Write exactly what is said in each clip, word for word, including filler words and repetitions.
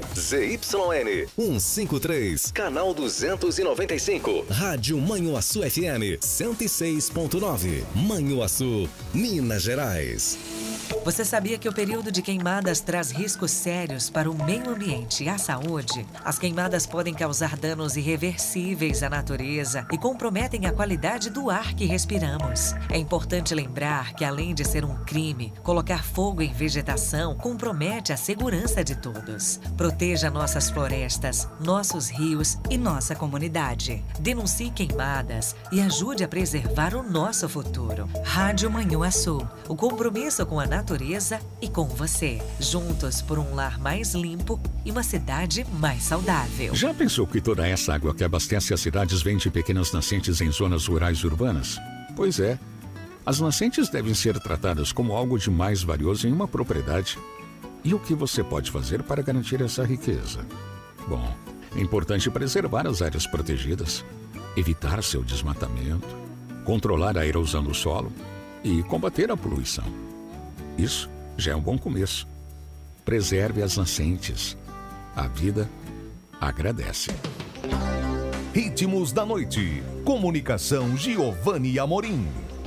Z Y N cento e cinquenta e três, canal duzentos e noventa e cinco. Rádio Manhuaçu F M cento e seis ponto nove. Manhuaçu, Minas Gerais. Você sabia que o período de queimadas traz riscos sérios para o meio ambiente e a saúde? As queimadas podem causar danos irreversíveis à natureza e comprometem a qualidade do ar que respiramos. É importante lembrar que, além de ser um crime, colocar fogo em vegetação compromete a segurança de todos. Proteja nossas florestas, nossos rios e nossa comunidade. Denuncie queimadas e ajude a preservar o nosso futuro. Rádio Manhuaçu, o compromisso com a natureza natureza e com você. Juntos por um lar mais limpo e uma cidade mais saudável. Já pensou que toda essa água que abastece as cidades vem de pequenas nascentes em zonas rurais e urbanas? Pois é. As nascentes devem ser tratadas como algo de mais valioso em uma propriedade. E o que você pode fazer para garantir essa riqueza? Bom, é importante preservar as áreas protegidas, evitar seu desmatamento, controlar a erosão do solo e combater a poluição. Isso já é um bom começo. Preserve as nascentes. A vida agradece. Ritmos da Noite. Comunicação Giovanni Amorim.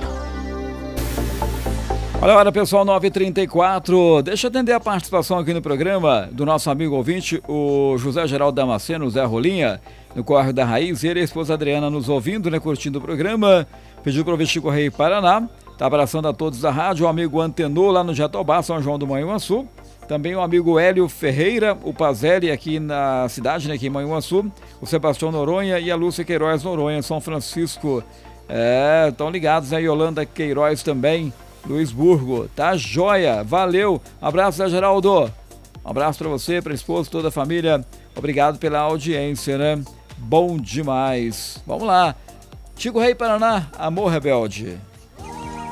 Olha, olha pessoal, nove e trinta e quatro. Deixa eu atender a participação aqui no programa do nosso amigo ouvinte, o José Geraldo Damasceno, Zé Rolinha, no Córrego da Raiz. Ele e a esposa Adriana nos ouvindo, né, curtindo o programa. Pediu para o ouvir Chico Rei Paraná. Tá abraçando a todos da rádio, o amigo Antenor lá no Jatobá, São João do Manhuaçu. Também o amigo Hélio Ferreira, o Pazelli aqui na cidade, né, aqui em Manhuaçu. O Sebastião Noronha e a Lúcia Queiroz Noronha, São Francisco. É, estão ligados aí, Yolanda Queiroz também, Luisburgo. Tá joia, valeu. Um abraço, Zé Geraldo. Um abraço para você, para a esposa, toda a família. Obrigado pela audiência, né? Bom demais. Vamos lá. Chico Rei Paraná, Amor Rebelde.